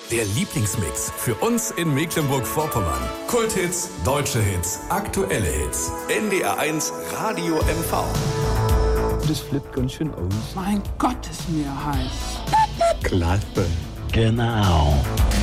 Der Lieblingsmix für uns in Mecklenburg-Vorpommern. Kulthits, deutsche Hits, aktuelle Hits. NDR1 Radio MV. Das flippt ganz schön aus. Mein Gott, ist mir heiß. Klasse. Genau.